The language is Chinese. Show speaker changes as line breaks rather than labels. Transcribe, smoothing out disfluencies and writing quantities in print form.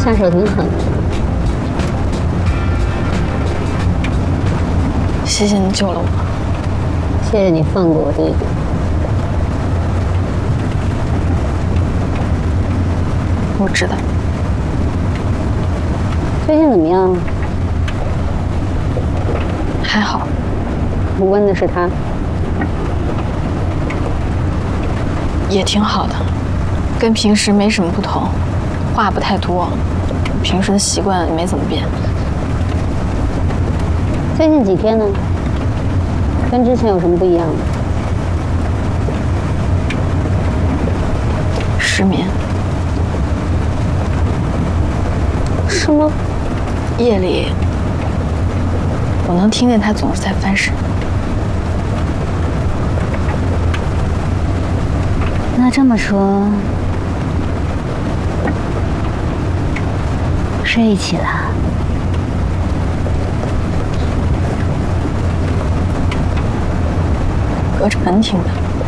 下手挺狠。
谢谢你救了我，
谢谢你放过我弟弟。
我知道。
最近怎么样？
还好。
我问的是他。
也挺好的，跟平时没什么不同，话不太多，平时的习惯也没怎么变。
最近几天呢？跟之前有什么不一样吗？
失眠。
是吗？
夜里，我能听见他总是在翻身。
那这么说，睡一起了？
隔着门听的。